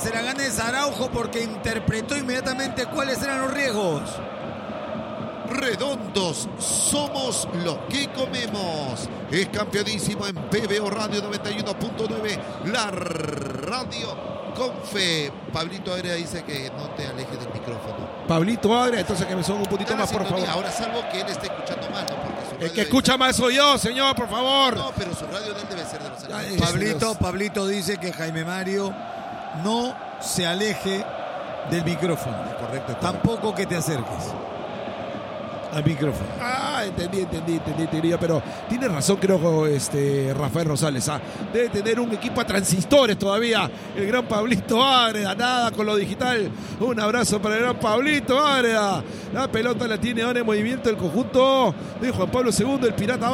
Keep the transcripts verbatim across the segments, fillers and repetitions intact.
se la gana es Araujo porque interpretó inmediatamente cuáles eran los riesgos. Redondos, somos lo que comemos. Es campeonísimo en P B O Radio noventa y uno punto nueve, la radio con fe. Pablito Ágreda dice que no te alejes del micrófono. Pablito Ágreda, entonces que me suba un poquito más, por favor. Ahora, salvo que él esté escuchando mal, ¿no? Porque su radio el que escucha más soy yo, señor, por favor. No, pero su radio de él debe ser de los años. Pablito, Pablito dice que Jaime Mario no se aleje del micrófono. Correcto. Tampoco que te acerques al micrófono. Ah, entendí, entendí, entendí, entendí, pero tiene razón, creo, este Rafael Rosales. ¿ah? Debe tener un equipo a transistores todavía. El gran Pablito Ágreda, nada con lo digital. Un abrazo para el gran Pablito Ágreda. La pelota la tiene ahora en movimiento el conjunto de Juan Pablo segundo, el Pirata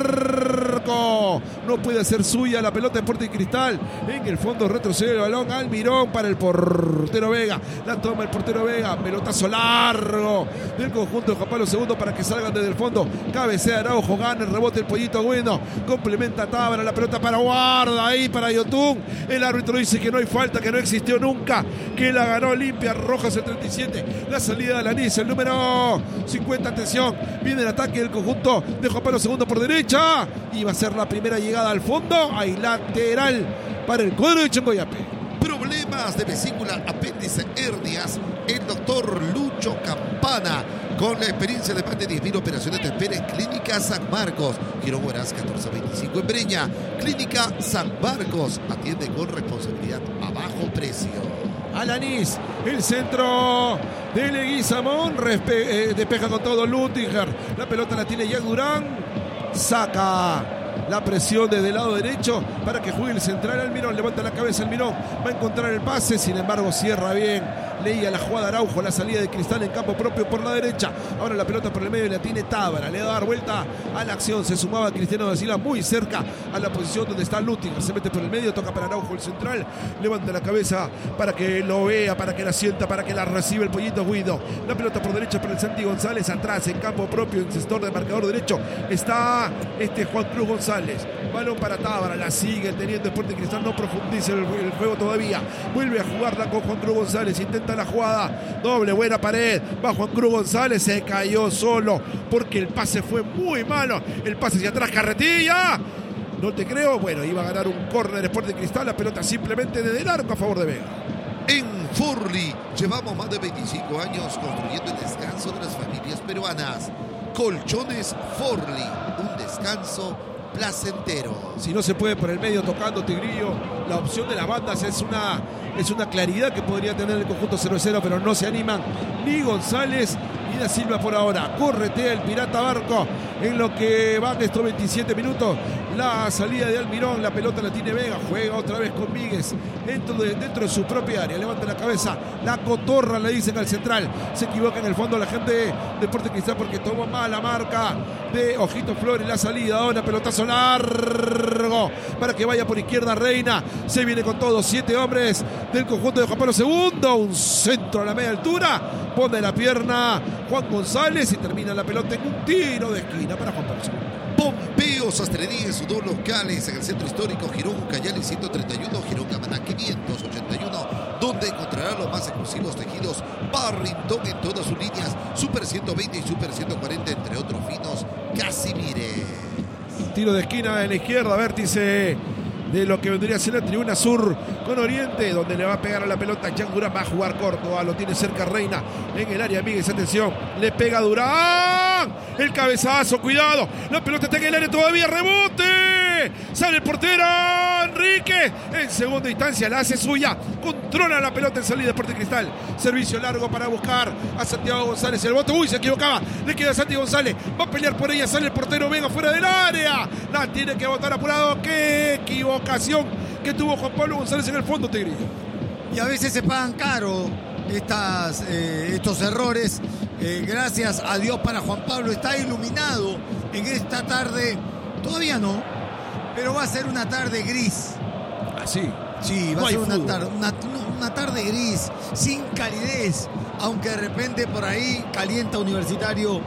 Barco. No puede hacer suya la pelota de Deportes Cristal. En el fondo retrocede el balón Almirón para el portero Vega. La toma el portero Vega. Pelotazo largo del conjunto de Juan Pablo segundo para que salgan desde el fondo. Cabecea Araujo, gana el rebote el Pollito Bueno. Complementa Tábara, la pelota para Guarda ahí para Yotún. El árbitro dice que no hay falta, que no existió nunca, que la ganó limpia. Rojas el treinta y siete. La salida de Lanís, el número cincuenta. Atención, viene el ataque del conjunto de Juan Pablo segundo por derecha. Y va a ser la primera llegada al fondo. Hay lateral para el cuadro de Changoyape. Problemas de vesícula, apéndice, hernias. El doctor Lucho Campana, con la experiencia de más de diez mil operaciones, te espera en Clínica San Marcos. Girón Huaraz catorce veinticinco en Breña. Clínica San Marcos atiende con responsabilidad a bajo precio. Alanis, el centro de Leguizamón, respe- eh, despeja con todo Lutiger. La pelota la tiene Jack Durán. Saca la presión desde el lado derecho para que juegue el central. Almirón levanta la cabeza, Almirón va a encontrar el pase, sin embargo cierra bien. Leía la jugada Araujo, la salida de Cristal en campo propio por la derecha. Ahora la pelota por el medio y la tiene Tábara. Le va a dar vuelta a la acción. Se sumaba Cristiano da Silva muy cerca a la posición donde está Lutiger. Se mete por el medio, toca para Araujo el central. Levanta la cabeza para que lo vea, para que la sienta, para que la reciba el Pollito Guido. La pelota por derecha para el Santi González. Atrás en campo propio, en sector de marcador derecho, está este Juan Cruz González. Balón para Tábara, la sigue teniendo Deportes Cristal. No profundiza el, el juego todavía. Vuelve a jugarla con Juan Cruz González. Intenta la jugada, doble, buena pared, va Juan Cruz González, se cayó solo porque el pase fue muy malo, el pase hacia atrás, Carretilla, no te creo, bueno, iba a ganar un córner Deportes Cristal, la pelota simplemente desde el arco a favor de Vega. En Forli llevamos más de veinticinco años construyendo el descanso de las familias peruanas. Colchones Forli, un descanso placentero. Si no se puede por el medio tocando Tigrillo, la opción de las bandas es una, es una claridad que podría tener el conjunto cero cero, pero no se animan ni González ni da Silva por ahora. Corretea el Pirata Barco en lo que van estos veintisiete minutos. La salida de Almirón, la pelota la tiene Vega, juega otra vez con Míguez dentro de, dentro de su propia área, levanta la cabeza, la cotorra, le dicen al central, se equivoca en el fondo la gente de Deportes Cristal porque tomó mala marca de Ojito Flores, la salida, ahora pelotazo largo para que vaya por izquierda Reina, se viene con todos, siete hombres del conjunto de Juan Pablo segundo, un centro a la media altura, pone la pierna Juan González y termina la pelota en un tiro de esquina para Juan Pablo segundo. Pompeo Sastrería en sus dos locales en el centro histórico, Girón Cayali ciento treinta y uno, Girón Camaná quinientos ochenta y uno, donde encontrará los más exclusivos tejidos Barrington en todas sus líneas, Super ciento veinte y Super ciento cuarenta, entre otros finos Casimire. Tiro de esquina en la izquierda, vértice de lo que vendría a ser la tribuna sur con Oriente, donde le va a pegar a la pelota Jan Durán, va a jugar corto, ah, lo tiene cerca Reina en el área, Míguez, atención, le pega Durán, el cabezazo, cuidado, la pelota está en el área todavía, rebote, sale el portero Enrique, en segunda instancia la hace suya, controla la pelota en salida de Deportes Cristal, servicio largo para buscar a Santiago González, el bote, uy, se equivocaba, le queda a Santi González, va a pelear por ella, sale el portero Vega fuera del área, la tiene que botar apurado, qué equivocación que tuvo Juan Pablo González en el fondo, Tigrillo. Y a veces se pagan caro estas, eh, estos errores. Eh, gracias a Dios para Juan Pablo, está iluminado en esta tarde. Todavía no, pero va a ser una tarde gris. Así. Sí, va no a ser una fútbol. tarde, una, una tarde gris, sin calidez, aunque de repente por ahí calienta Universitario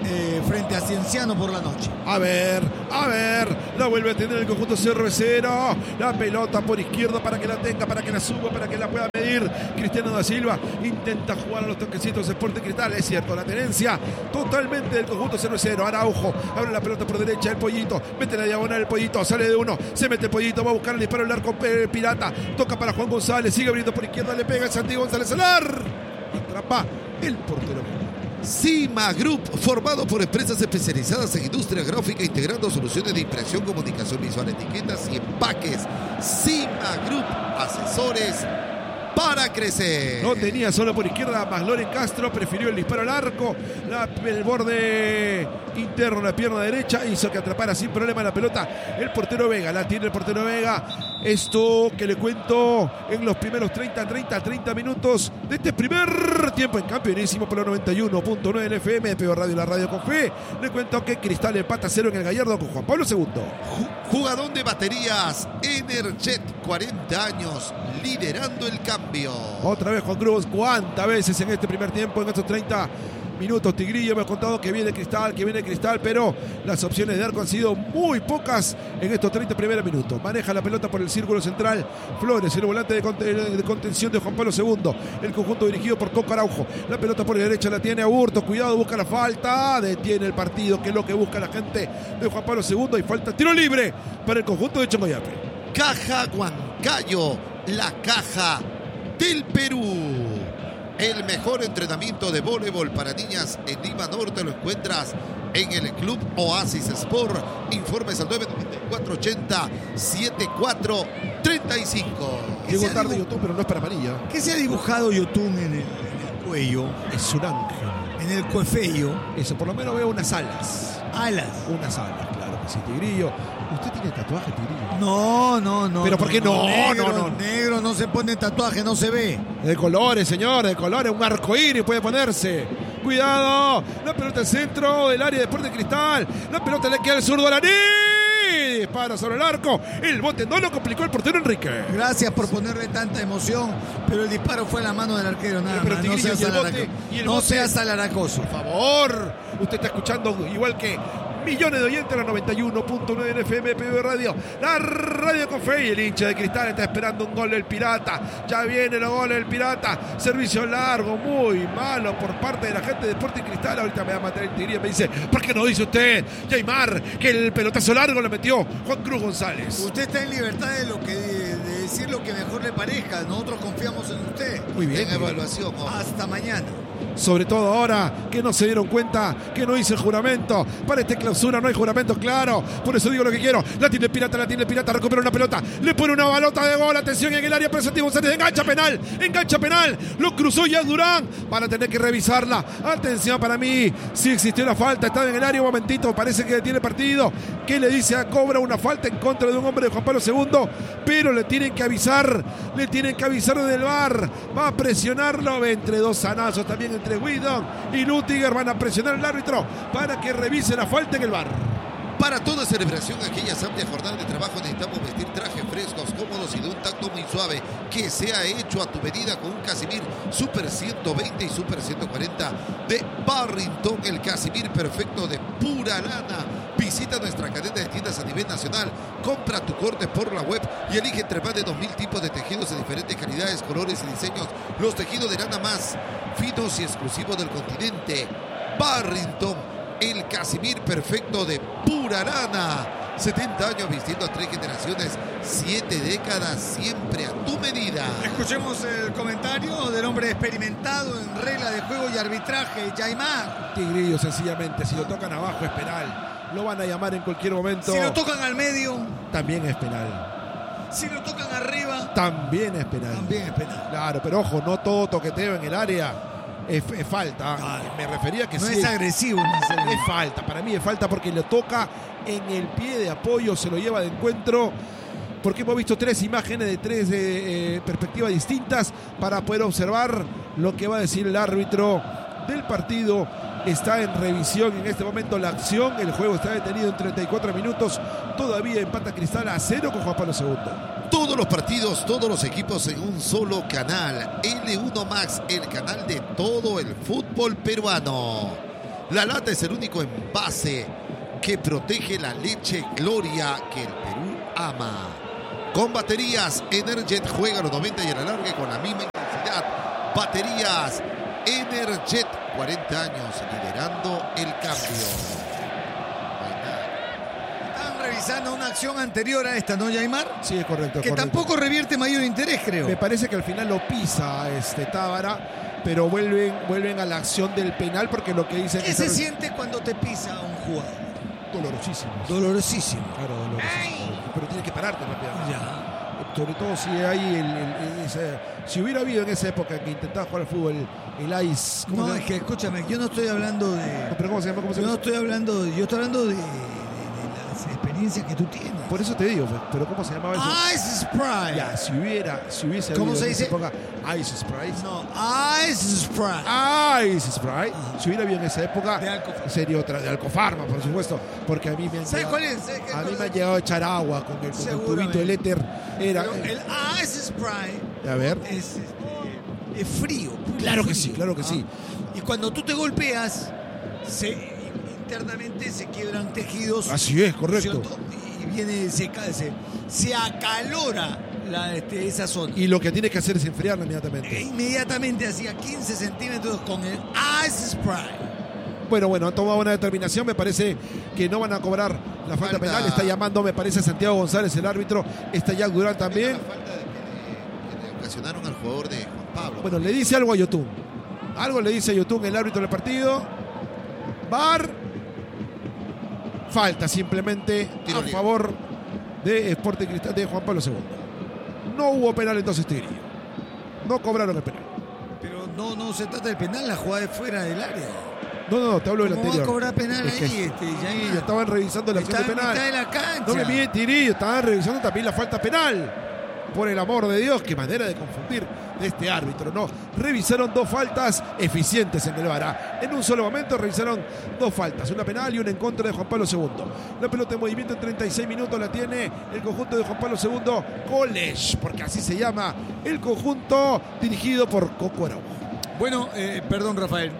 eh, frente a Cienciano por la noche. A ver, a ver, la vuelve a tener el conjunto cervecero. La pelota por izquierda para que la tenga, para que la suba, para que la pueda medir. Cristiano da Silva intenta jugar a los toquecitos de Sporting Cristal. Es cierto, la tenencia totalmente del conjunto cervecero. Araujo abre la pelota por derecha, el Pollito, mete la diagonal el Pollito, sale de uno, se mete el Pollito, va a buscar el disparo del arco eh, pirata. Toca para Juan González, sigue abriendo por izquierda, le pega el Santiago González Alar. Atrapa el portero. Cima Group, formado por empresas especializadas en industria gráfica, integrando soluciones de impresión, comunicación visual, etiquetas y empaques. Cima Group, asesores para crecer. No tenía solo por izquierda, más Loren Castro prefirió el disparo al arco, la, el borde interno, la pierna derecha, hizo que atrapara sin problema la pelota el portero Vega. La tiene el portero Vega. Esto que le cuento en los primeros treinta, treinta, treinta minutos de este primer tiempo en campeonísimo por la noventa y uno punto nueve en F M de P B Radio, la radio con fe. Le cuento que Cristal empata cero en el Gallardo con Juan Pablo segundo. Jugador de baterías Energet, cuarenta años, liderando el cambio. Otra vez Juan Cruz, ¿cuántas veces en este primer tiempo, en estos treinta minutos? Tigrillo me ha contado que viene Cristal, que viene Cristal, pero las opciones de arco han sido muy pocas en estos treinta primeros minutos. Maneja la pelota por el círculo central Flores, el volante de, conten de contención de Juan Pablo segundo. El conjunto dirigido por Coco Araujo. La pelota por la derecha la tiene Aburto, cuidado, busca la falta, detiene el partido, que es lo que busca la gente de Juan Pablo segundo, y falta tiro libre para el conjunto de Chongoyape. Caja Huancayo, la caja del Perú. El mejor entrenamiento de voleibol para niñas en Lima Norte lo encuentras en el Club Oasis Sport. Informes al nueve nueve cuatro ochenta, setenta y cuatro treinta y cinco. Llegó tarde YouTube, pero no es para amarilla. ¿Qué se ha dibujado Yotun en el, en el cuello? Es un ángel. En el cuefello. Eso, por lo menos veo unas alas. Alas. Unas alas, claro que sí, Tigrillo. ¿Usted tiene tatuaje, Tigrillo? No, no, no. ¿Pero por qué no? Negro, No, no. negro no se pone tatuaje, no se ve. De colores, señor, de colores. Un arcoíris puede ponerse. Cuidado. La pelota al centro del área de Sporting Cristal. La pelota le queda al zurdo a la dispara sobre el arco. El bote no lo complicó el portero Enrique. Gracias por ponerle tanta emoción, pero el disparo fue a la mano del arquero, nada pero más. Tigrillo, No seas y el bote, alaraco. y el No bote. seas alaracoso. Por favor. Usted está escuchando igual que millones de oyentes, la noventa y uno punto nueve en F M P B Radio, la radio con fe, y el hincha de Cristal está esperando un gol del Pirata. Ya viene el gol del Pirata, servicio largo, muy malo por parte de la gente de Sporting Cristal. Ahorita me va a matar el Tigrillo y me dice, ¿por qué no dice usted, Jaymar, que el pelotazo largo lo metió Juan Cruz González? Usted está en libertad de lo que de, de decir lo que mejor le parezca. Nosotros confiamos en usted. Muy bien, En evaluación. ojo. Hasta mañana. Sobre todo ahora que no se dieron cuenta que no hice el juramento. Para esta clausura no hay juramento, claro. Por eso digo lo que quiero. La tiene el Pirata, la tiene el Pirata, recupera una pelota. Le pone una balota de gol. Atención en el área, pero Santiago González engancha penal. Engancha penal. Lo cruzó ya Durán. Van a tener que revisarla. Atención para mí. Si existió la falta, estaba en el área un momentito. Parece que tiene partido. ¿Qué le dice a Cobra? Una falta en contra de un hombre de Juan Pablo segundo. Pero le tienen que avisar. Le tienen que avisar desde el V A R. Va a presionarlo entre dos sanazos también. Entre Guidón y Lutiger van a presionar al árbitro para que revise la falta en el V A R. Para toda celebración, aquellas amplias jornadas de trabajo, necesitamos vestir trajes frescos, cómodos y de un tacto muy suave, que sea hecho a tu medida con un Casimir Super ciento veinte y Super ciento cuarenta de Barrington, el Casimir perfecto de pura lana. Visita nuestra cadena de tiendas a nivel nacional, compra tu corte por la web y elige entre más de dos mil tipos de tejidos de diferentes calidades, colores y diseños. Los tejidos de lana más finos y exclusivos del continente. Barrington, el Casimir perfecto de pura lana. setenta años vistiendo a tres generaciones, siete décadas, siempre a tu medida. Escuchemos el comentario del hombre experimentado en regla de juego y arbitraje, Jaymar. Tigrillo, sencillamente, si lo tocan abajo es penal. Lo van a llamar en cualquier momento. Si lo tocan al medio, También es penal. si lo tocan arriba, También es penal. también es penal. Claro, pero ojo, no todo toqueteo en el área es, es falta. Claro. Me refería a que No sí es agresivo, no es agresivo. es falta. Para mí es falta porque lo toca en el pie de apoyo, se lo lleva de encuentro. Porque hemos visto tres imágenes de tres eh, eh, perspectivas distintas para poder observar lo que va a decir el árbitro del partido. Está en revisión en este momento la acción. El juego está detenido en treinta y cuatro minutos. Todavía empata Cristal a cero con Juan Pablo segundo. Todos los partidos, todos los equipos en un solo canal. L uno Max, el canal de todo el fútbol peruano. La lata es el único envase que protege la leche Gloria que el Perú ama. Con baterías Energet, juega a los noventa y a la larga con la misma intensidad. Baterías Energet, cuarenta años liderando el cambio. Están revisando una acción anterior a esta, ¿no, Yaimar? Sí, es correcto. Que correcto. tampoco revierte mayor interés, creo. Me parece que al final lo pisa este Tábara, pero vuelven, vuelven a la acción del penal porque lo que dicen ¿Qué es se que siente cuando te pisa un jugador? dolorosísimo. Dolorosísimo. Claro, dolorosísimo. Ay. Pero tienes que pararte rápidamente. Ya. Sobre todo si hay el, el- el- ese- si hubiera habido en esa época que intentaba jugar al fútbol el ice. ¿cómo No, se es llama? que escúchame, yo no estoy hablando de. ¿Pero cómo se llama? ¿Cómo se Yo no llama? estoy hablando de. Yo estoy hablando de, de- de las experiencias que tú tienes. Por eso te digo, pues, pero ¿cómo se llamaba eso? Ice Sprite. Ya, si hubiera, si hubiese ¿Cómo habido se en esa dice? época Ice Sprite. No, Ice Sprite. Ice Sprite. Si hubiera habido en esa época, De Alcofarma. sería otra, de Alcofarma, por supuesto, porque a mí me han ¿Sabes llegado- cuál es? ¿Sabes qué A mí cosa? me han llegado a echar agua con el, con el Seguramente. tubito, el éter. Era, Pero el Ice Sprite a ver. es, este, es frío. puro Claro que frío, sí, claro que ¿ah? sí. Y cuando tú te golpeas, se, internamente se quiebran tejidos. Así es, correcto. ¿cierto? Y viene, se, ca- se, se acalora la, este, esa zona. Y lo que tienes que hacer es enfriarla E inmediatamente. inmediatamente hacía quince centímetros con el Ice Sprite. Bueno, bueno, han tomado una determinación. Me parece que no van a cobrar la falta, Falta. penal. Está llamando, me parece, Santiago González, el árbitro. Está Jack Durán también. La falta de que, le, que le ocasionaron al jugador de Juan Pablo. Bueno, le dice algo a Yotun. Algo le dice a Yotun, el árbitro del partido. V A R. Falta simplemente Tiro a libre. favor de Sporting Cristal de Juan Pablo segundo. No hubo penal entonces, Tigrillo. No cobraron el penal. Pero no, no se trata del penal, la jugada es fuera del área. No, no, no, te hablo del ¿Cómo va anterior. a cobrar penal Es que- ahí? Este, ya, Sí, ya estaban revisando la acción está de en penal. mitad de la cancha. No me miren, Tigrillo, estaban revisando también la falta penal. Por el amor de Dios, qué manera de confundir de este árbitro, ¿no? Revisaron dos faltas eficientes en el V A R. ¿ah? En un solo momento revisaron dos faltas, una penal y una en contra de Juan Pablo segundo. La pelota en movimiento en treinta y seis minutos la tiene el conjunto de Juan Pablo segundo College, porque así se llama el conjunto dirigido por Coco Araujo. Bueno, eh, perdón, Rafael.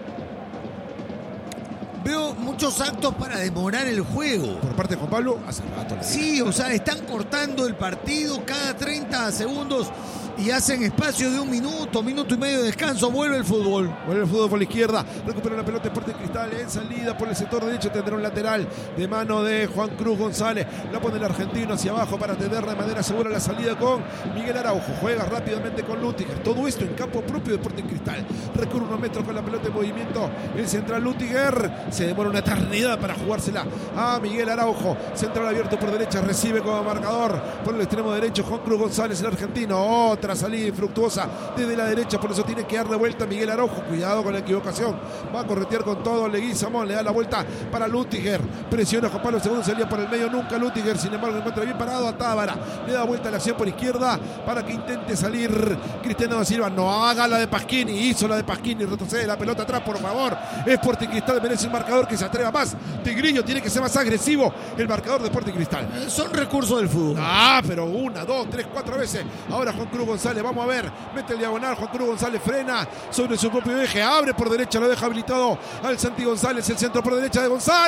Veo muchos actos para demorar el juego. Por parte de Juan Pablo, hace rato. le digo. Sí, o sea, están cortando el partido cada treinta segundos y hacen espacio de un minuto, minuto y medio de descanso. Vuelve el fútbol. Vuelve el fútbol por la izquierda, recupera la pelota Sporting Cristal en salida por el sector derecho, tendrá un lateral de mano de Juan Cruz González, la pone el argentino hacia abajo para tener de manera segura la salida con Miguel Araujo, juega rápidamente con Lutiger, todo esto en campo propio de Sporting Cristal, recorre unos metros con la pelota en movimiento, el central Lutiger, se demora una eternidad para jugársela a Miguel Araujo, central abierto por derecha, recibe como marcador por el extremo derecho Juan Cruz González, el argentino, otra salida infructuosa desde la derecha, por eso tiene que darle vuelta a Miguel Araujo, cuidado con la equivocación, va a corretear con todo Leguizamón, le da la vuelta para Lutiger, presiona a Juan Pablo segundo, salía por el medio nunca Lutiger, sin embargo encuentra bien parado a Tábara, le da vuelta a la acción por izquierda para que intente salir Cristiano da Silva, no haga la de Pasquini, hizo la de Pasquini, retrocede la pelota atrás, por favor, Sporting Cristal merece un marcador que se atreva más, Tigrillo tiene que ser más agresivo, el marcador de Sporting Cristal. Eh, Son recursos del fútbol. Ah, pero una, dos, tres, cuatro veces. Ahora Juan Cruz González, vamos a ver. Mete el diagonal, Juan Cruz González frena sobre su propio eje. Abre por derecha, lo deja habilitado al Santi González. El centro por derecha de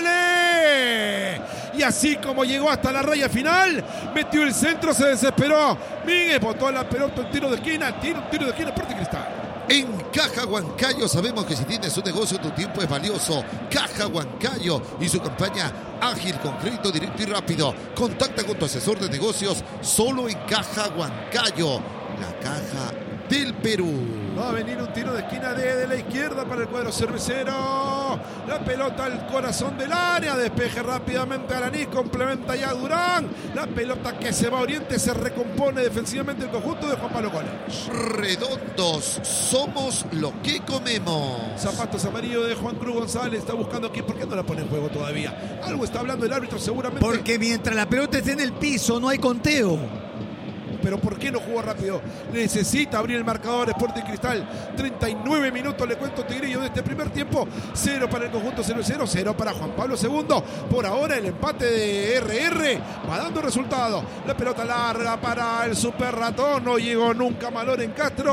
González. Y así como llegó hasta la raya final, metió el centro, se desesperó. Miguel botó la pelota, un tiro de esquina. Tiro, un tiro de esquina, Sporting Cristal. En Caja Huancayo sabemos que si tienes un negocio tu tiempo es valioso. Caja Huancayo y su campaña ágil con crédito directo y rápido. Contacta con tu asesor de negocios solo en Caja Huancayo, la caja del Perú. Va a venir un tiro de esquina desde la izquierda para el cuadro cervecero. La pelota al corazón del área. Despeje rápidamente Araní. Complementa ya Durán. La pelota que se va a Oriente. Se recompone defensivamente el conjunto de Juan Pablo College. Redondos, somos lo que comemos. Zapatos amarillos de Juan Cruz González. Está buscando aquí. ¿Por qué no la pone en juego todavía? Algo está hablando el árbitro seguramente. Porque mientras la pelota esté en el piso, no hay conteo. Pero ¿por qué no jugó rápido? Necesita abrir el marcador Sporting Cristal. treinta y nueve minutos, le cuento Tigrillo, de este primer tiempo. Cero para el conjunto cervecero, cero para Juan Pablo segundo. Por ahora el empate de R R va dando resultado. La pelota larga para el super ratón. No llegó nunca Malor en Castro.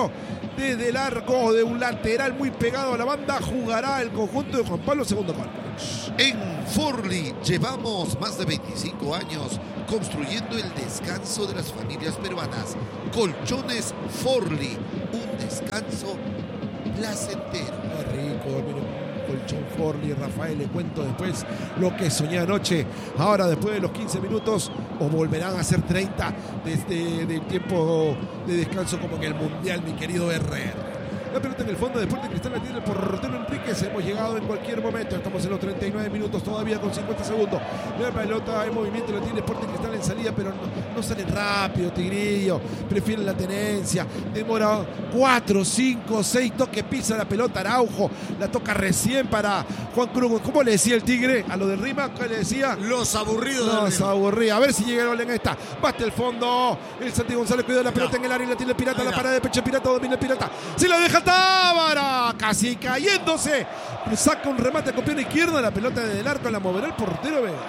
desde el arco de un lateral muy pegado a la banda, jugará el conjunto de Juan Pablo segundo gol. En Forli llevamos más de veinticinco años construyendo el descanso de las familias peruanas. Colchones Forli, un descanso placentero. Qué rico dormir en un colchón Forli, Rafael. Le cuento después lo que soñé anoche. Ahora, después de los quince minutos, o volverán a ser treinta desde el tiempo de descanso como en el Mundial, mi querido R R. La pelota en el fondo de Deportes Cristal la tiene el portero Enríquez. Hemos llegado en cualquier momento. Estamos en los treinta y nueve minutos todavía con cincuenta segundos. La pelota en movimiento la tiene Deportes Cristal en salida, pero no, no sale rápido, Tigrillo. Prefieren la tenencia. Demora cuatro, cinco, seis toques. Pisa la pelota Araujo. La toca recién para Juan Cruz. ¿Cómo le decía el Tigre a lo del Rima? ¿Qué le decía? Los aburridos. Los aburridos. A ver si llega el gol en esta. Bate el fondo. El Santi González cuida la pelota no. en el área y la tiene el Pirata. La parada de pecho Pirata. Domina el Pirata. Se la deja Tábara, casi cayéndose. Saca un remate con pierna izquierda. La pelota desde el arco la moverá el portero Vega.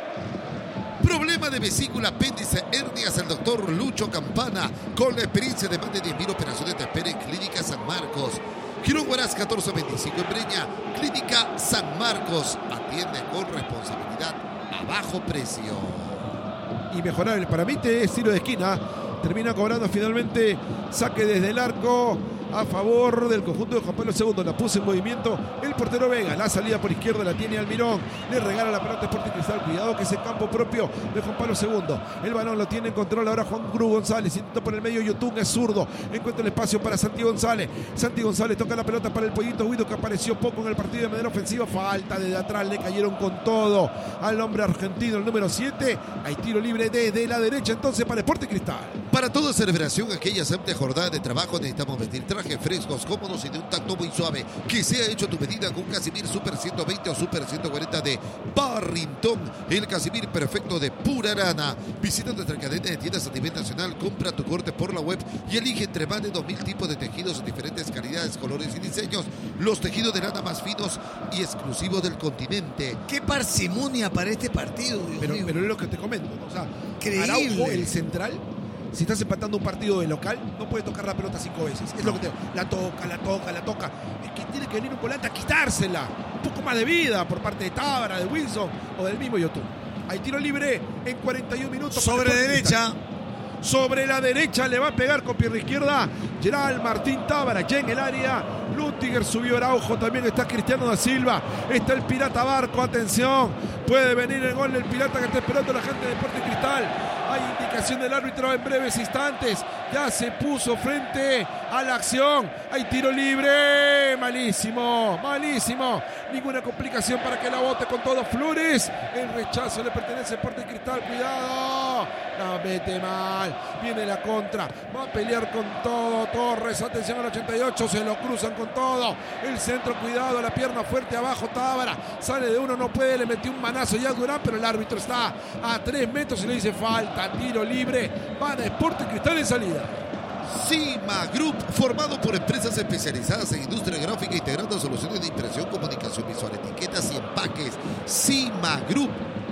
Problema de vesícula, apéndice, hernias. El doctor Lucho Campana, con la experiencia de más de diez mil operaciones, te espera en Clínica San Marcos. Girón Huaraz catorce veinticinco en Breña. Clínica San Marcos atiende con responsabilidad a bajo precio. Y mejorar el paramite es tiro de esquina. Termina cobrando finalmente saque desde el arco a favor del conjunto de Juan Pablo segundo. La puso en movimiento el portero Vega. La salida por izquierda la tiene Almirón. Le regala la pelota a Sporting Cristal. Cuidado que es el campo propio de Juan Pablo segundo. El balón lo tiene en control ahora Juan Cruz González. Intenta por el medio Yotun, es zurdo. Encuentra el espacio para Santi González. Santi González toca la pelota para el Pollito Guido, que apareció poco en el partido de manera ofensiva. Falta desde atrás. Le cayeron con todo al hombre argentino, el número siete. Hay tiro libre desde la derecha entonces para Sporting Cristal. Para toda celebración, aquella amplia jornada de trabajo, necesitamos vestir trajes frescos, cómodos y de un tacto muy suave, que sea hecho a tu medida con Casimir Super ciento veinte o Super ciento cuarenta de Barrington, el Casimir perfecto de Purarana. Visita nuestra cadena de tiendas a nivel nacional, compra tu corte por la web y elige entre más de dos mil tipos de tejidos en diferentes calidades, colores y diseños. Los tejidos de lana más finos y exclusivos del continente. Qué parsimonia para este partido, Dios pero, mío. pero es lo que te comento, ¿no? O sea, Increíble. Araujo, el central, si estás empatando un partido de local, no puede tocar la pelota cinco veces. Es lo que te la toca, la toca, la toca. Es que tiene que venir un volante a quitársela. Un poco más de vida por parte de Tábara, de Wilson o del mismo Yotun. Hay tiro libre en cuarenta y un minutos. Sobre derecha. Sobre la derecha le va a pegar con pierna izquierda Gerald Martín Tábara, ya en el área. Lutiger subió Araujo, también está Cristiano da Silva. Está el Pirata Barco, atención. Puede venir el gol del Pirata que está esperando la gente de Deportes Cristal. Hay indicación del árbitro en breves instantes. Ya se puso frente a la acción. Hay tiro libre. Malísimo, malísimo. Ninguna complicación para que la bote con todo Flores. El rechazo le pertenece a Deportes Cristal. Cuidado. La mete mal. Viene la contra. Va a pelear con todo Torres. Atención al ochenta y ocho. Se lo cruzan con todo. El centro, cuidado. La pierna fuerte abajo. Tábara. Sale de uno. No puede. Le metió un manazo ya Durán. Pero el árbitro está a tres metros y le dice falta. Tiro libre. Para Deportes Cristal en salida. Cima Group, formado por empresas especializadas en industria gráfica, integrando soluciones de impresión, comunicación visual, etiquetas y empaques. Cima Group,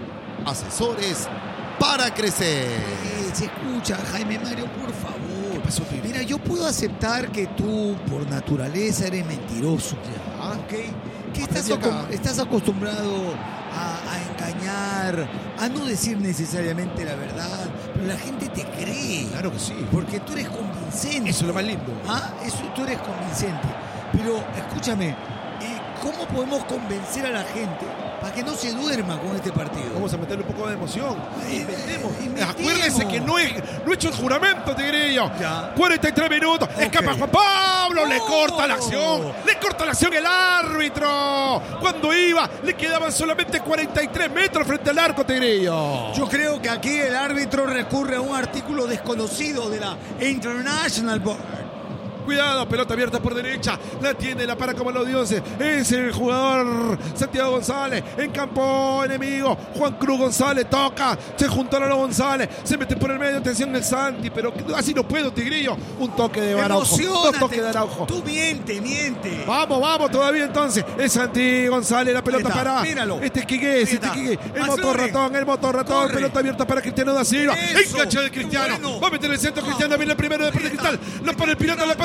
asesores para crecer. Eh, se escucha, Jaime Mario, por favor. ¿Qué pasó, tío? Mira, yo puedo aceptar que tú, por naturaleza, eres mentiroso. ¿Ya? ¿Ok? Que estás, acom- estás acostumbrado a, a engañar, a no decir necesariamente la verdad, pero la gente te cree. Claro que sí. Porque tú eres convincente. Eso es lo más lindo. Ah, eso, tú eres convincente. Pero, escúchame, eh, ¿cómo podemos convencer a la gente para que no se duerma con este partido? Vamos a meterle un poco de emoción. Eh, Inventemos. eh, inventemos. Acuérdense que no he, no he hecho el juramento, Tigrillo. Ya. cuarenta y tres minutos. Okay. Escapa Juan Pablo. No. Le corta la acción. Le corta la acción el árbitro. Cuando iba, le quedaban solamente cuarenta y tres metros frente al arco, Tigrillo. Yo creo que aquí el árbitro recurre a un artículo desconocido de la International Board. Cuidado, pelota abierta por derecha. La tiene, la para como los dioses. Es el jugador Santiago González. En campo enemigo. Juan Cruz González toca. Se juntaron los González. Se mete por el medio. Atención el Santi. Pero así no puedo, Tigrillo. Un toque de Araujo. Dos toques de Araujo. Tú miente, miente. Vamos, vamos todavía entonces. Es Santi González. La pelota Está, para. míralo. Este es Quique. Este es Quique. El motor ratón. El motor ratón. Corre. Pelota abierta para Cristiano da Silva. Eso. Engancha de Cristiano. Bueno. Va a meter el centro. Cristiano viene el primero de Deportes Cristal. La para el Pirata. La para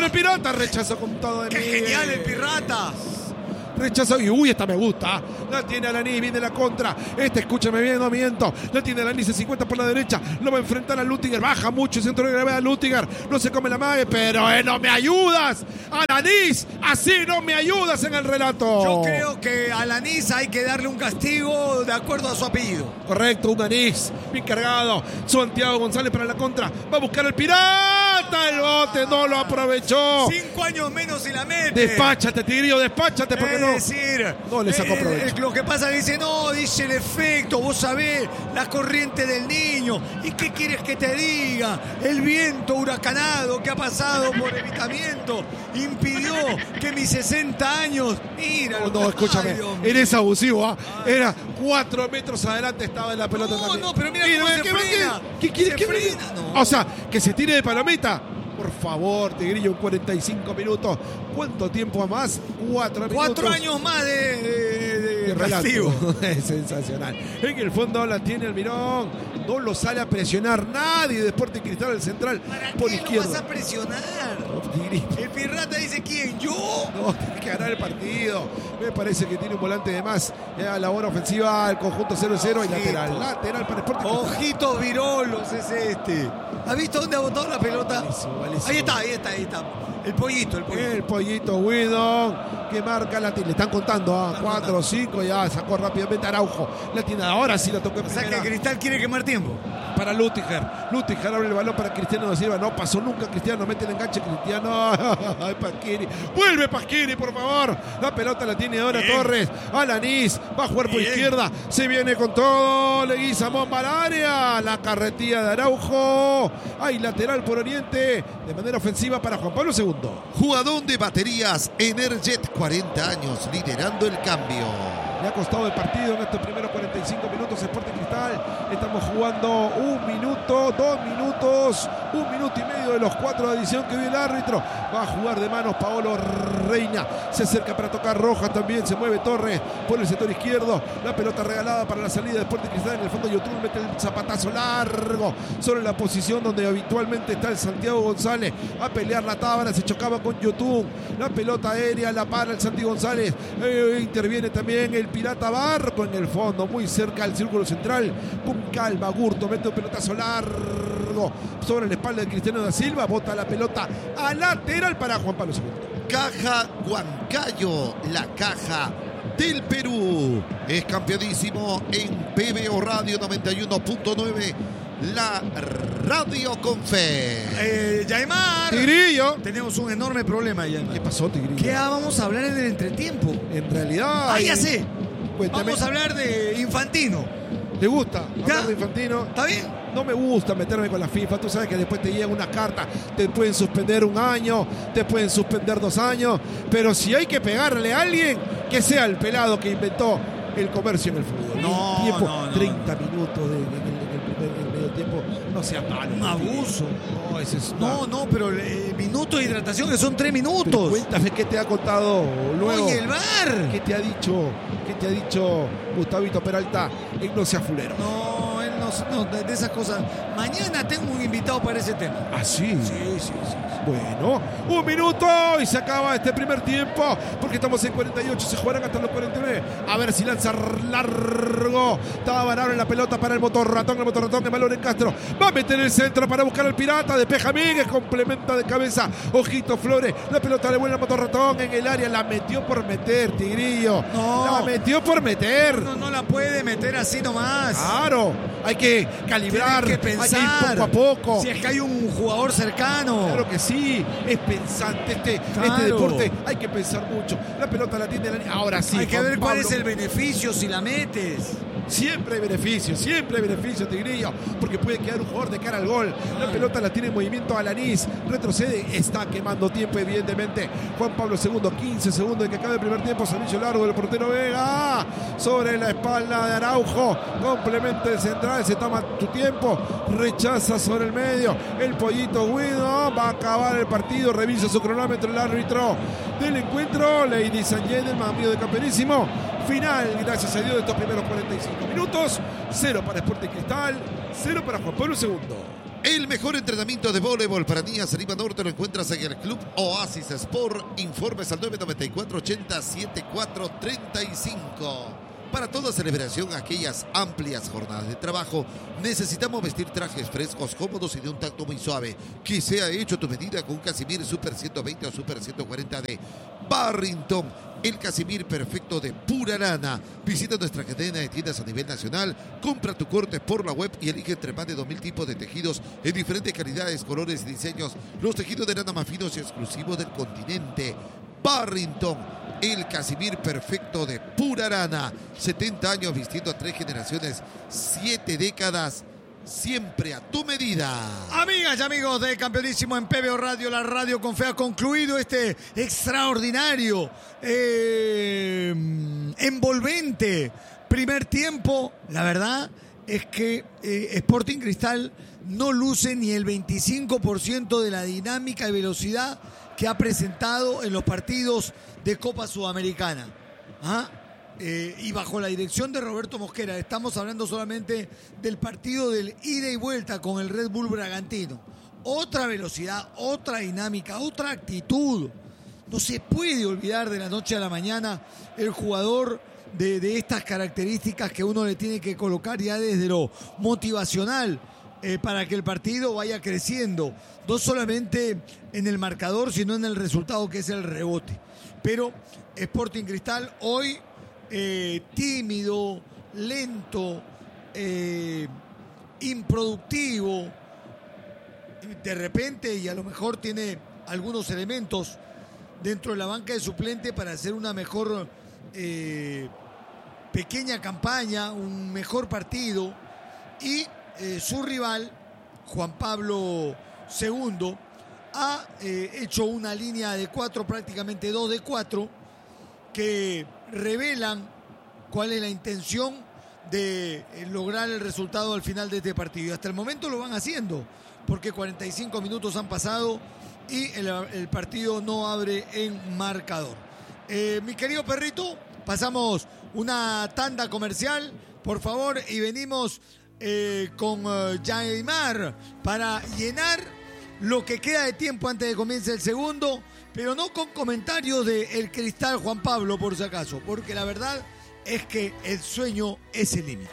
el Pirata, rechazo con todo de ¡Qué mí. genial el Pirata! Rechazo y uy, esta me gusta. La tiene Alanis, viene la contra. Este, escúchame bien, no miento. La tiene Alanis, el cincuenta por la derecha. Lo va a enfrentar a Lutiger. Baja mucho el centro de gravedad. Lutiger no se come la mague, pero eh, no me ayudas. Alanis, así no me ayudas en el relato. Yo creo que a Alanis hay que darle un castigo de acuerdo a su apellido. Correcto, un anís bien cargado. Santiago González para la contra. Va a buscar al Pirata. El bote no lo aprovechó. Cinco años menos y la mete. Despáchate, Tigrillo, despáchate porque Es no. decir, No le sacó eh, provecho. Lo que pasa es que dice, no, dice el efecto, vos sabés, la corriente del niño. ¿Y qué quieres que te diga? El viento huracanado que ha pasado por evitamiento impidió que mis sesenta años... Mira, No, no, escúchame, ay, Dios mío. eres abusivo, ¿ah? Era cuatro metros adelante estaba en la pelota No, también. no, pero mira cómo se ¿qué- frena. ¿Qué quiere Se que frena, no. O sea, que se tire de palomita. Por favor, Tigrillo, cuarenta y cinco minutos. ¿Cuánto tiempo más? Cuatro minutos. Cuatro años más de, de, de de relato. castigo. Es sensacional. En el fondo la tiene Almirón. No lo sale a presionar nadie de Sporting Cristal al central. ¿Para Por qué izquierda. lo vas a presionar? Tigrillo. El Pirata dice, ¿quién? ¿Yo? No, tiene que ganar el partido. Me parece que tiene un volante de más. Eh, a la hora ofensiva, el conjunto cero cero y Ojito. lateral. Lateral para Sporting Cristal. Ojitos virolos es este. ¿Has visto dónde ha botado la pelota? Buenísimo, buenísimo. Ahí está, ahí está, ahí está. El pollito, el pollito. El pollito Guido que marca la tiene. Le están contando a Están cuatro o cinco. Ya sacó rápidamente Araujo. La tiene ahora sí la tocó en O sea que primera. Cristal quiere quemar tiempo. Para Lutiger. Lutiger abre el balón para Cristiano da Silva. No pasó nunca Cristiano. Mete el enganche Cristiano. Ay, Pasquini. Vuelve Pasquini, por favor. La pelota la tiene ahora Bien. Torres. Alanis. Va a jugar por Bien. izquierda. Se viene con todo. Leguizamón para el área. La carretilla de Araujo. Hay lateral por Oriente. De manera ofensiva para Juan Pablo segundo. Jugador de baterías Energet, cuarenta años, liderando el cambio. Le ha costado el partido en estos primeros cuarenta y cinco minutos Sporting Cristal. Estamos jugando un minuto, dos minutos, un minuto y medio de los cuatro de adición que vio el árbitro. Va a jugar de manos Paolo Reina. Se acerca para tocar Rojas también. Se mueve Torres por el sector izquierdo. La pelota regalada para la salida de Sporting Cristal. En el fondo YouTube mete el zapatazo largo sobre la posición donde habitualmente está el Santiago González. A pelear la tábara. Se chocaba con YouTube. La pelota aérea la para el Santi González. Eh, interviene también el Pirata Barco en el fondo, muy cerca del círculo central. Con calma, Gurto mete un pelotazo largo sobre la espalda de Cristiano da Silva. Bota la pelota a lateral para Juan Pablo segundo. Caja Huancayo, la caja del Perú. Es campeonísimo en P B O Radio noventa y uno punto nueve. La radio con fe. Eh, Yaimar. Tigrillo. Tenemos un enorme problema, Yaimar. ¿Qué pasó, Tigrillo? ¿Qué vamos a hablar en el entretiempo? En realidad. Ah, ya sé. Cuéntame. Vamos a hablar de Infantino. ¿Te gusta ¿Ya? hablar de Infantino? ¿Está bien? No me gusta meterme con la FIFA. Tú sabes que después te llega una carta. Te pueden suspender un año. Te pueden suspender dos años. Pero si hay que pegarle a alguien, que sea el pelado que inventó el comercio en el fútbol. No, Un tiempo, no, no, treinta minutos de, en, el, en el primer en el medio tiempo. No sea malo. Un abuso. No, ese es No, una- no, pero eh, minutos de hidratación que son tres Pero minutos. cuéntame qué te ha contado luego. Oye, el bar. ¿Qué te ha dicho? ¿Qué te ha dicho Gustavito Peralta en No Sea Fulero? No, él no, no, de de esas cosas. Mañana tengo un invitado para ese tema. ¿Ah, sí? Sí, sí, sí. Bueno, un minuto y se acaba este primer tiempo porque estamos en cuarenta y ocho, se jugarán hasta los cuarenta y nueve. A ver si lanza largo. Estaba varado en la pelota para el motor ratón, el motor ratón de Malón en Castro. Va a meter el centro para buscar al Pirata. Despeja Miguel, complementa de cabeza. Ojito Flores, la pelota le vuelve al motor ratón en el área. La metió por meter, Tigrillo. No. La metió por meter. No, no la puede meter así nomás. Claro, hay que calibrar, Tienes que hay que ir pensar. poco a poco. Si es que hay un jugador cercano. Claro que sí, es pensante este, Claro. este deporte, hay que pensar mucho. La pelota la tiene la... Ahora sí, hay que Juan ver cuál Pablo. es el beneficio si la metes. Siempre hay beneficio, siempre hay beneficio, Tigrillo, porque puede quedar un jugador de cara al gol. La pelota la tiene en movimiento Alanis, retrocede, está quemando tiempo, evidentemente. Juan Pablo segundo, quince segundos de que acabe el primer tiempo. Servicio largo del portero Vega sobre la espalda de Araujo. Complemento el central, se toma tu tiempo, rechaza sobre el medio. El pollito Guido va a acabar el partido, revisa su cronómetro el árbitro del encuentro. Lady Sánchez, el amigo de Camperísimo. Final, gracias a Dios, de estos primeros cuarenta y cinco minutos. Cero para Sporting Cristal, cero para Juan Pablo segundo. El mejor entrenamiento de voleibol para niñas en Lima Norte lo encuentras en el Club Oasis Sport. Informes al nueve nueve cuatro ochenta setenta y cuatro treinta y cinco. Para toda celebración, aquellas amplias jornadas de trabajo, necesitamos vestir trajes frescos, cómodos y de un tacto muy suave, que sea hecho a tu medida con un Casimir Super ciento veinte o Super ciento cuarenta de Barrington. El Casimir perfecto de pura lana. Visita nuestra cadena de tiendas a nivel nacional, compra tu corte por la web y elige entre más de dos mil tipos de tejidos en diferentes calidades, colores y diseños. Los tejidos de lana más finos y exclusivos del continente. Barrington, el Casimir perfecto de pura lana. setenta años vistiendo a tres generaciones, siete décadas, siempre a tu medida. Amigas y amigos de Campeonísimo en P B O Radio, la radio con fe, ha concluido este extraordinario, eh, envolvente primer tiempo. La verdad es que eh, Sporting Cristal no luce ni el veinticinco por ciento de la dinámica y velocidad que ha presentado en los partidos de Copa Sudamericana. ¿Ah? Eh, y bajo la dirección de Roberto Mosquera. Estamos hablando solamente del partido del ida y vuelta con el Red Bull Bragantino. Otra velocidad, otra dinámica, otra actitud. No se puede olvidar de la noche a la mañana el jugador de, de estas características que uno le tiene que colocar ya desde lo motivacional eh, para que el partido vaya creciendo. No solamente en el marcador, sino en el resultado, que es el rebote. Pero Sporting Cristal hoy eh, tímido, lento, eh, improductivo, de repente, y a lo mejor tiene algunos elementos dentro de la banca de suplente para hacer una mejor eh, pequeña campaña, un mejor partido. Y eh, su rival, Juan Pablo segundo, ha eh, hecho una línea de cuatro, prácticamente dos de cuatro, que revelan cuál es la intención de eh, lograr el resultado al final de este partido. Y hasta el momento lo van haciendo, porque cuarenta y cinco minutos han pasado y el, el partido no abre en marcador. Eh, mi querido perrito, pasamos una tanda comercial, por favor, y venimos eh, con uh, Jaimar para llenar lo que queda de tiempo antes de que comience el segundo, pero no con comentarios de el Cristal Juan Pablo, por si acaso, porque la verdad es que el sueño es el límite.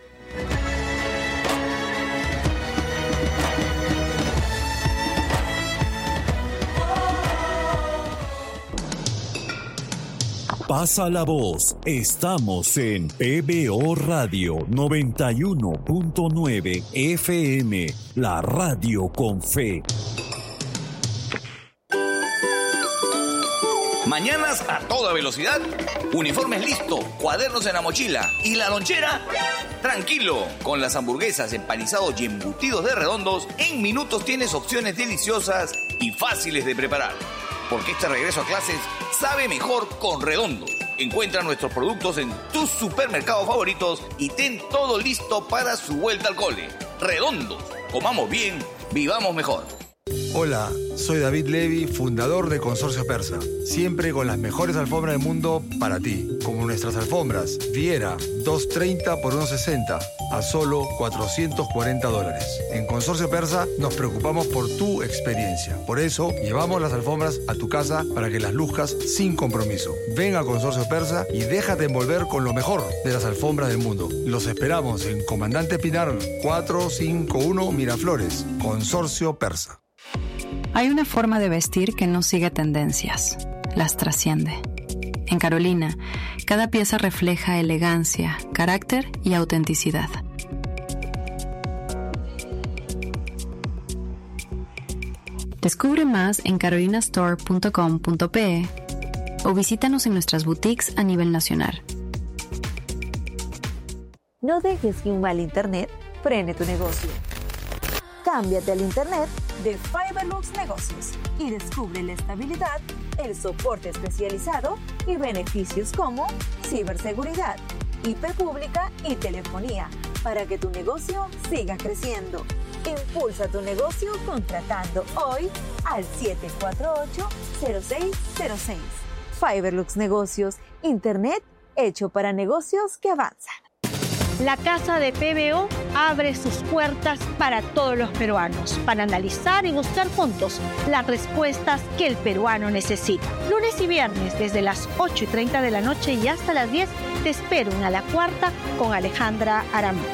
Pasa la voz, estamos en P B O Radio noventa y uno punto nueve F M, la radio con fe. Mañanas a toda velocidad, uniformes listos, cuadernos en la mochila y la lonchera. Tranquilo, con las hamburguesas, empanizados y embutidos de Redondos, en minutos tienes opciones deliciosas y fáciles de preparar. Porque este regreso a clases sabe mejor con Redondos. Encuentra nuestros productos en tus supermercados favoritos y ten todo listo para su vuelta al cole. Redondos, comamos bien, vivamos mejor. Hola, soy David Levy, fundador de Consorcio Persa. Siempre con las mejores alfombras del mundo para ti. Como nuestras alfombras Viera, dos treinta por uno sesenta, a solo cuatrocientos cuarenta dólares. En Consorcio Persa nos preocupamos por tu experiencia. Por eso, llevamos las alfombras a tu casa para que las luzcas sin compromiso. Ven a Consorcio Persa y déjate envolver con lo mejor de las alfombras del mundo. Los esperamos en Comandante Pinar cuatrocientos cincuenta y uno Miraflores. Consorcio Persa. Hay una forma de vestir que no sigue tendencias, las trasciende. En Carolina, cada pieza refleja elegancia, carácter y autenticidad. Descubre más en carolina store punto com punto pe o visítanos en nuestras boutiques a nivel nacional. No dejes que un mal internet frene tu negocio. Cámbiate al internet de Fiberlux Negocios y descubre la estabilidad, el soporte especializado y beneficios como ciberseguridad, I P pública y telefonía para que tu negocio siga creciendo. Impulsa tu negocio contratando hoy al siete cuatro ocho cero seis cero seis. Fiberlux Negocios, internet hecho para negocios que avanzan. La Casa de P B O abre sus puertas para todos los peruanos, para analizar y buscar juntos las respuestas que el peruano necesita. Lunes y viernes, desde las ocho y treinta de la noche y hasta las diez, te espero en A la Cuarta con Alejandra Aramillo.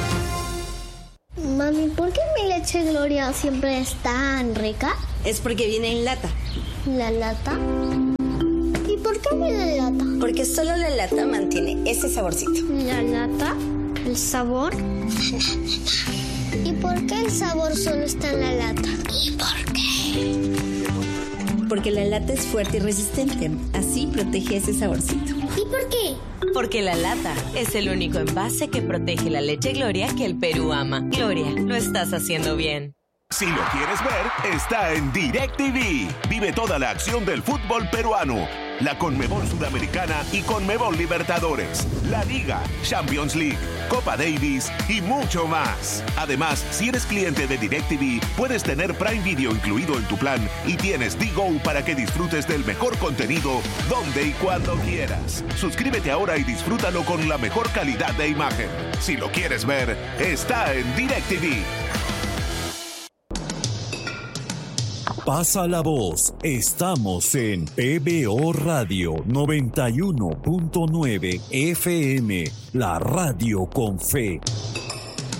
Mami, ¿por qué mi leche Gloria siempre es tan rica? Es porque viene en lata. ¿La lata? ¿Y por qué viene en lata? Porque solo la lata mantiene ese saborcito. ¿La lata? ¿El sabor? ¿Y por qué el sabor solo está en la lata? ¿Y por qué? Porque la lata es fuerte y resistente. Así protege ese saborcito. ¿Y por qué? Porque la lata es el único envase que protege la leche Gloria que el Perú ama. Gloria, lo estás haciendo bien. Si lo quieres ver, está en DirecTV. Vive toda la acción del fútbol peruano. La Conmebol Sudamericana y Conmebol Libertadores. La Liga, Champions League, Copa Davis y mucho más. Además, si eres cliente de DirecTV, puedes tener Prime Video incluido en tu plan y tienes D-Go para que disfrutes del mejor contenido donde y cuando quieras. Suscríbete ahora y disfrútalo con la mejor calidad de imagen. Si lo quieres ver, está en DirecTV. Pasa la voz. Estamos en P B O Radio noventa y uno punto nueve F M, la radio con fe.